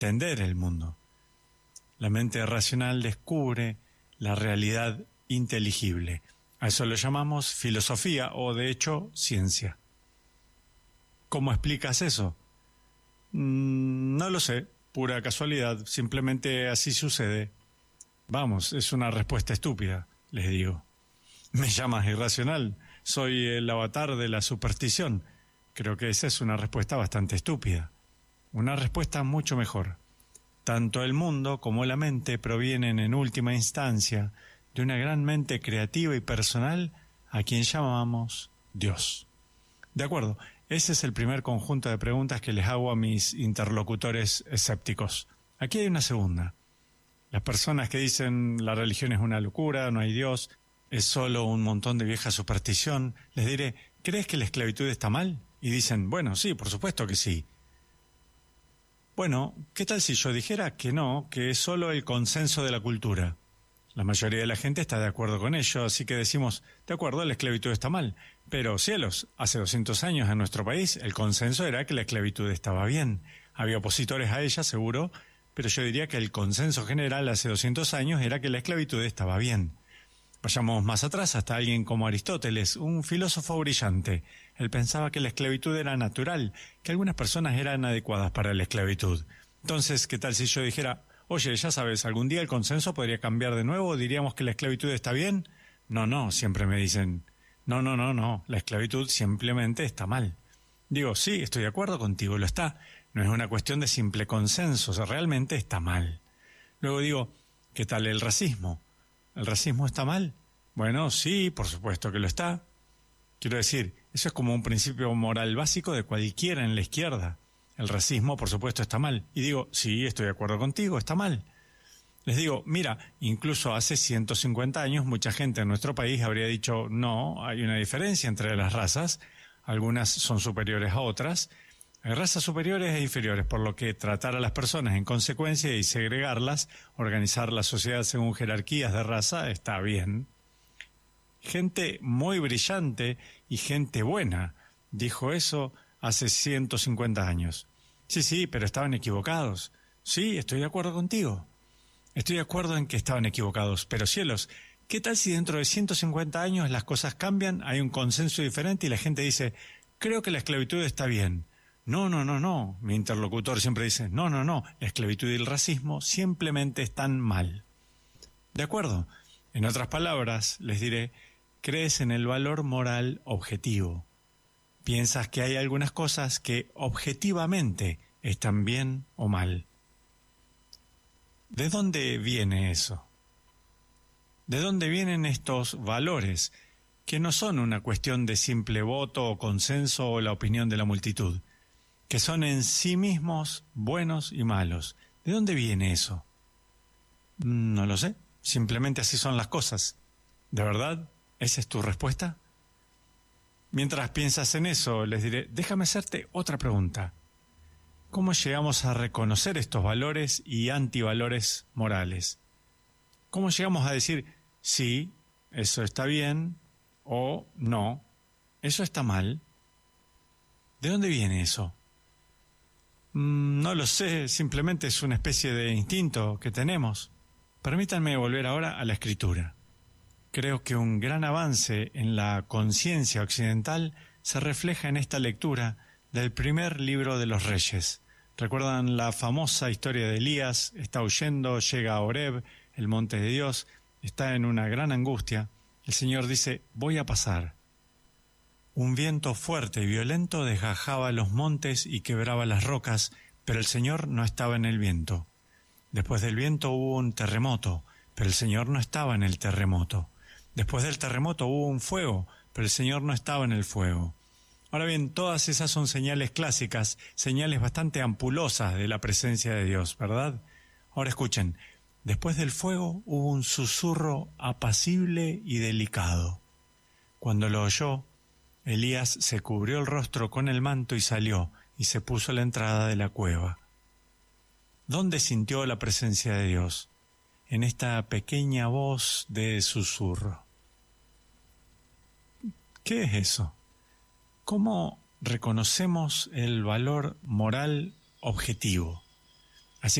entender el mundo. La mente racional descubre la realidad inteligible. A eso lo llamamos filosofía o, de hecho, ciencia. ¿Cómo explicas eso? No lo sé, pura casualidad, simplemente así sucede. Vamos, es una respuesta estúpida, les digo. Me llamas irracional, soy el avatar de la superstición. Creo que esa es una respuesta bastante estúpida. Una respuesta mucho mejor. Tanto el mundo como la mente provienen en última instancia de una gran mente creativa y personal a quien llamamos Dios. De acuerdo, ese es el primer conjunto de preguntas que les hago a mis interlocutores escépticos. Aquí hay una segunda. Las personas que dicen la religión es una locura, no hay Dios, es solo un montón de vieja superstición, les diré, ¿crees que la esclavitud está mal? Y dicen, bueno, sí, por supuesto que sí. Bueno, ¿qué tal si yo dijera que no, que es solo el consenso de la cultura? La mayoría de la gente está de acuerdo con ello, así que decimos, de acuerdo, la esclavitud está mal. Pero, cielos, hace 200 años en nuestro país el consenso era que la esclavitud estaba bien. Había opositores a ella, seguro, pero yo diría que el consenso general hace 200 años era que la esclavitud estaba bien. Vayamos más atrás hasta alguien como Aristóteles, un filósofo brillante. Él pensaba que la esclavitud era natural, que algunas personas eran adecuadas para la esclavitud. Entonces, ¿qué tal si yo dijera, oye, ya sabes, algún día el consenso podría cambiar de nuevo, diríamos que la esclavitud está bien? No, siempre me dicen, no, la esclavitud simplemente está mal. Digo, sí, estoy de acuerdo contigo, lo está. No es una cuestión de simple consenso, o sea, realmente está mal. Luego digo, ¿qué tal el racismo? ¿El racismo está mal? Bueno, sí, por supuesto que lo está. Quiero decir, eso es como un principio moral básico de cualquiera en la izquierda. El racismo, por supuesto, está mal. Y digo, sí, estoy de acuerdo contigo, está mal. Les digo, mira, incluso hace 150 años mucha gente en nuestro país habría dicho, no, hay una diferencia entre las razas, algunas son superiores a otras. Hay razas superiores e inferiores, por lo que tratar a las personas en consecuencia y segregarlas, organizar la sociedad según jerarquías de raza, está bien. Gente muy brillante y gente buena dijo eso hace 150 años. Sí, pero estaban equivocados. Sí, estoy de acuerdo contigo. Estoy de acuerdo en que estaban equivocados, pero cielos, ¿qué tal si dentro de 150 años las cosas cambian, hay un consenso diferente y la gente dice, creo que la esclavitud está bien? No, mi interlocutor siempre dice, no, la esclavitud y el racismo simplemente están mal. De acuerdo. En otras palabras, les diré, crees en el valor moral objetivo. Piensas que hay algunas cosas que objetivamente están bien o mal. ¿De dónde viene eso? ¿De dónde vienen estos valores que no son una cuestión de simple voto o consenso o la opinión de la multitud, que son en sí mismos buenos y malos? ¿De dónde viene eso? No lo sé, simplemente así son las cosas. ¿De verdad? ¿Esa es tu respuesta? Mientras piensas en eso, les diré, déjame hacerte otra pregunta. ¿Cómo llegamos a reconocer estos valores y antivalores morales? ¿Cómo llegamos a decir, sí, eso está bien, o no, eso está mal? ¿De dónde viene eso? No lo sé, simplemente es una especie de instinto que tenemos. Permítanme volver ahora a la escritura. Creo que un gran avance en la conciencia occidental se refleja en esta lectura del primer libro de los Reyes. ¿Recuerdan la famosa historia de Elías? Está huyendo, llega a Horeb, el monte de Dios, está en una gran angustia. El Señor dice, voy a pasar. Un viento fuerte y violento desgajaba los montes y quebraba las rocas, pero el Señor no estaba en el viento. Después del viento hubo un terremoto, pero el Señor no estaba en el terremoto. Después del terremoto hubo un fuego, pero el Señor no estaba en el fuego. Ahora bien, todas esas son señales clásicas, señales bastante ampulosas de la presencia de Dios, ¿verdad? Ahora escuchen, después del fuego hubo un susurro apacible y delicado. Cuando lo oyó, Elías se cubrió el rostro con el manto y salió, y se puso a la entrada de la cueva. ¿Dónde sintió la presencia de Dios? En esta pequeña voz de susurro. ¿Qué es eso? ¿Cómo reconocemos el valor moral objetivo?